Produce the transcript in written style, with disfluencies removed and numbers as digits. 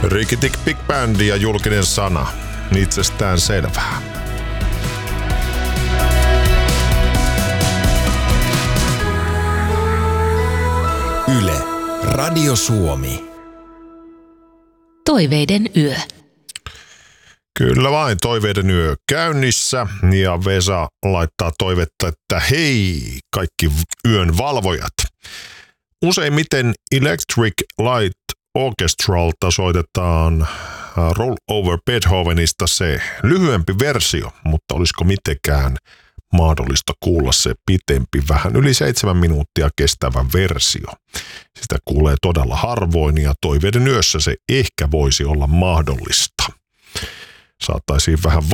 Ricky Tick Big Band ja Julkinen sana. Itsestään selvää. Yle, Radio Suomi. Toiveiden yö. Kyllä vain, toiveiden yö käynnissä ja Vesa laittaa toivetta, että hei kaikki yön valvojat. Useimmiten Electric Light Orchestralta soitetaan Roll Over Beethovenista se lyhyempi versio, mutta olisiko mitenkään mahdollista kuulla se pitempi, vähän yli 7 minuuttia kestävä versio. Sitä kuulee todella harvoin ja toiveiden yössä se ehkä voisi olla mahdollista. Saataisiin vähän